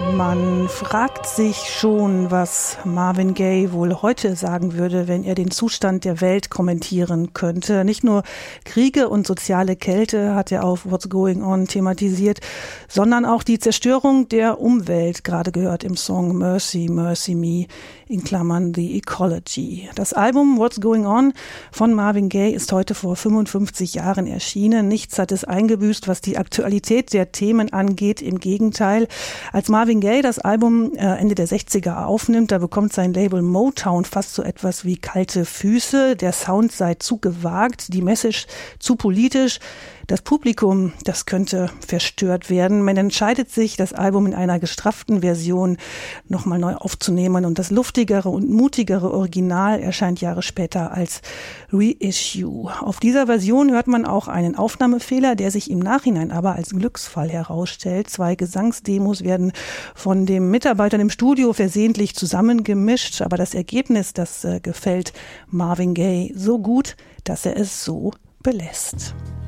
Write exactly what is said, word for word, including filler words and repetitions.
Man fragt sich schon, was Marvin Gaye wohl heute sagen würde, wenn er den Zustand der Welt kommentieren könnte. Nicht nur Kriege und soziale Kälte hat er auf What's Going On thematisiert, sondern auch die Zerstörung der Umwelt, gerade gehört im Song Mercy, Mercy Me, in Klammern The Ecology. Das Album What's Going On von Marvin Gaye ist heute vor fünfundfünfzig Jahren erschienen. Nichts hat es eingebüßt, was die Aktualität der Themen angeht. Im Gegenteil, als Marvin Gaye das Album Ende der sechziger aufnimmt, da bekommt sein Label Motown fast so etwas wie kalte Füße. Der Sound sei zu gewagt, die Message zu politisch. Das Publikum, das könnte verstört werden. Man entscheidet sich, das Album in einer gestrafften Version nochmal neu aufzunehmen und das luftigere und mutigere Original erscheint Jahre später als Reissue. Auf dieser Version hört man auch einen Aufnahmefehler, der sich im Nachhinein aber als Glücksfall herausstellt. Zwei Gesangsdemos werden von dem Mitarbeitern im Studio versehentlich zusammengemischt, aber das Ergebnis, das äh, gefällt Marvin Gaye so gut, dass er es so belässt.